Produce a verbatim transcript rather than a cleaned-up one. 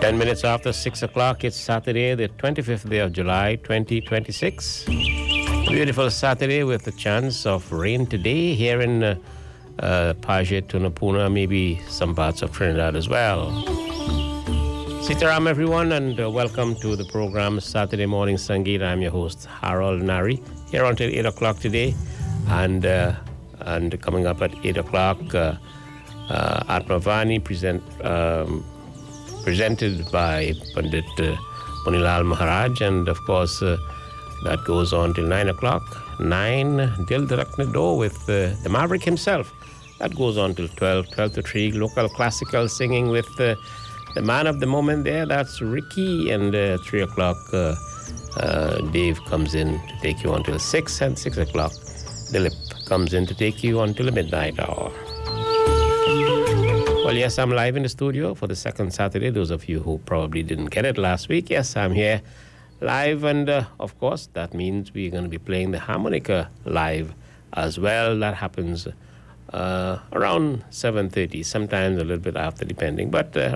Ten minutes after six o'clock, it's Saturday, the twenty-fifth day of July, twenty twenty-six. A beautiful Saturday with a chance of rain today here in uh, uh, Paget, Tunapuna, maybe some parts of Trinidad as well. Sitaram, everyone, and uh, welcome to the program Saturday Morning Sangeet. I'm your host, Harold Nari, here until eight o'clock today. And uh, and coming up at eight o'clock, uh, uh, Atmavani present, um, presented by Pandit uh, Munilal Maharaj. And, of course, uh, that goes on till nine o'clock. nine, Dil Dharakne Do with uh, the Maverick himself. That goes on till twelve, twelve to three. Local classical singing with uh, the man of the moment there. That's Ricky. And uh, three o'clock, uh, uh, Dave comes in to take you until six. And six o'clock, Dilip comes in to take you until the midnight hour. Well, yes, I'm live in the studio for the second Saturday. Those of you who probably didn't get it last week, yes, I'm here live. And, uh, of course, that means we're going to be playing the harmonica live as well. That happens uh, around seven thirty, sometimes a little bit after, depending. But uh,